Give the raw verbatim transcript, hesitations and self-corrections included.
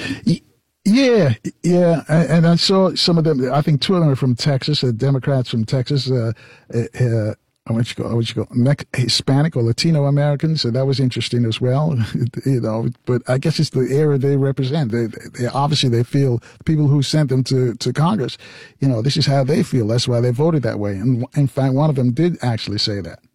Yeah, yeah, and I saw some of them. I think two of them are from Texas, uh, Democrats from Texas. Uh, uh, I want you go, I want you go, Mex- Hispanic or Latino Americans. So that was interesting as well. You know, but I guess it's the era they represent. They, they obviously they feel people who sent them to to Congress. You know, this is how they feel. That's why they voted that way. And in fact, one of them did actually say that.